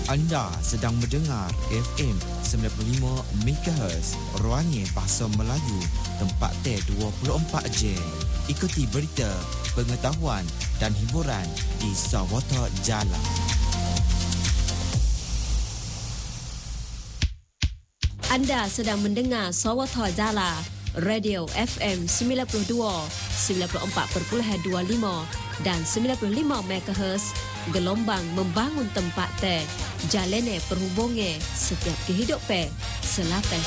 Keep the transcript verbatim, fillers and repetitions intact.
Anda sedang mendengar F M sembilan puluh lima megahertz Ruangnya Bahasa Melayu, tempat T dua puluh empat jam. Ikuti berita, pengetahuan dan hiburan di Sawata Jala. Anda sedang mendengar Sawata Jala, Radio F M sembilan puluh dua, sembilan puluh empat perpuluhan dua lima dan sembilan puluh lima megahertz, gelombang membangun tempat teh, jalane perhubungan setiap kehidupan, selapas